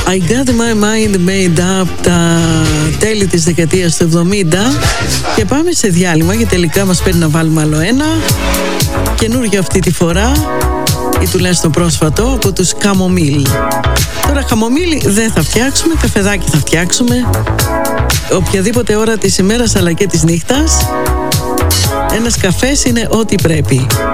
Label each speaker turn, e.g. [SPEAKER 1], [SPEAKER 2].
[SPEAKER 1] I got my mind made up, τα τέλη της δεκαετίας του 70. Και πάμε σε διάλειμμα, γιατί τελικά μας παίρνει να βάλουμε άλλο ένα καινούργιο αυτή τη φορά, ή τουλάχιστον πρόσφατο, από τους Καμομίλ. Τώρα χαμομήλι δεν θα φτιάξουμε, καφεδάκι θα φτιάξουμε οποιαδήποτε ώρα της ημέρας αλλά και της νύχτας. Ένας καφές είναι ό,τι πρέπει.